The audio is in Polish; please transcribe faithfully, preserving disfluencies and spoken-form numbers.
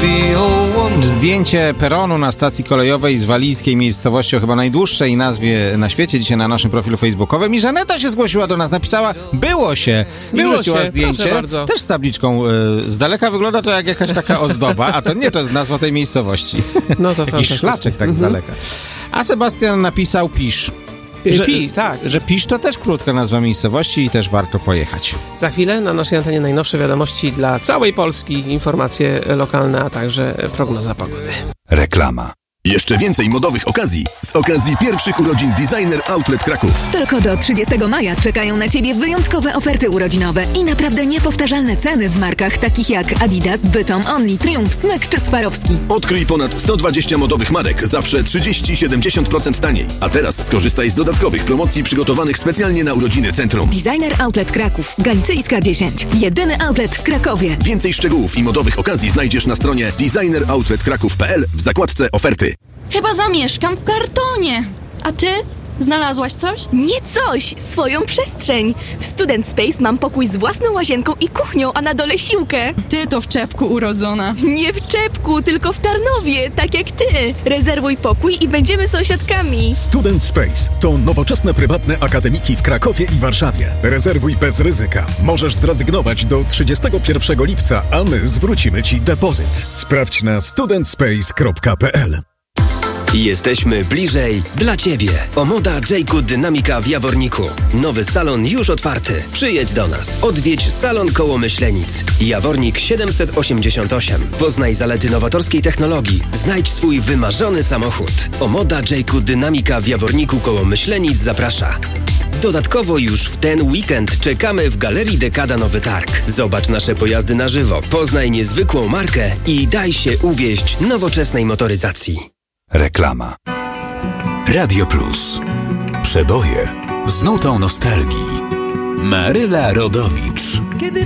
Zdjęcie peronu na stacji kolejowej z walijskiej miejscowości o chyba najdłuższej nazwie na świecie dzisiaj na naszym profilu facebookowym i Żaneta się zgłosiła do nas, napisała było się i było wrzuciła się, zdjęcie, też z tabliczką. Y, z daleka wygląda to jak jakaś taka ozdoba, a to nie, to jest nazwa tej miejscowości. No to jakiś szlaczek tak z mhm. daleka. A Sebastian napisał Pisz. Że, Pi, tak. że Pisz to też krótka nazwa miejscowości i też warto pojechać. Za chwilę na naszej antenie najnowsze wiadomości dla całej Polski, informacje lokalne, a także prognoza pogody. Reklama. Jeszcze więcej modowych okazji z okazji pierwszych urodzin Designer Outlet Kraków. Tylko do trzydziestego maja czekają na Ciebie wyjątkowe oferty urodzinowe i naprawdę niepowtarzalne ceny w markach takich jak Adidas, Bytom, Only, Triumph, Smyk czy Swarowski. Odkryj ponad sto dwadzieścia modowych marek, zawsze trzydzieści do siedemdziesięciu procent taniej. A teraz skorzystaj z dodatkowych promocji przygotowanych specjalnie na urodziny centrum. Designer Outlet Kraków, Galicyjska dziesięć. Jedyny outlet w Krakowie. Więcej szczegółów i modowych okazji znajdziesz na stronie designer outlet kraków kropka p l w zakładce oferty. Chyba zamieszkam w kartonie. A ty? Znalazłaś coś? Nie coś, swoją przestrzeń. W Student Space mam pokój z własną łazienką i kuchnią, a na dole siłkę. Ty to w czepku urodzona. Nie w czepku, tylko w Tarnowie, tak jak ty. Rezerwuj pokój i będziemy sąsiadkami. Student Space to nowoczesne prywatne akademiki w Krakowie i Warszawie. Rezerwuj bez ryzyka. Możesz zrezygnować do trzydziestego pierwszego lipca, a my zwrócimy Ci depozyt. Sprawdź na student space kropka p l. Jesteśmy bliżej dla Ciebie. Omoda Jayku Dynamika w Jaworniku. Nowy salon już otwarty. Przyjedź do nas. Odwiedź salon koło Myślenic. Jawornik siedemset osiemdziesiąt osiem. Poznaj zalety nowatorskiej technologii. Znajdź swój wymarzony samochód. Omoda Jayku Dynamika w Jaworniku koło Myślenic zaprasza. Dodatkowo już w ten weekend czekamy w Galerii Dekada Nowy Targ. Zobacz nasze pojazdy na żywo, poznaj niezwykłą markę i daj się uwieść nowoczesnej motoryzacji. Reklama. Radio Plus. Przeboje z nutą nostalgii. Maryla Rodowicz.